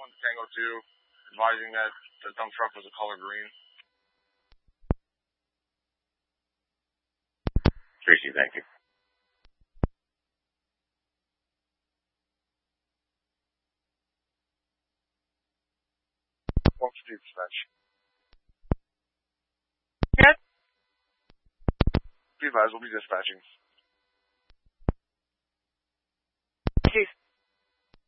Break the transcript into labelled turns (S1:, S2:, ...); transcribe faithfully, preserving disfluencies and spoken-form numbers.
S1: one to Tango two, advising that the dump truck was a color green.
S2: Tracy, thank you.
S1: One to two dispatch.
S3: Yes?
S1: Be advised, we'll be dispatching.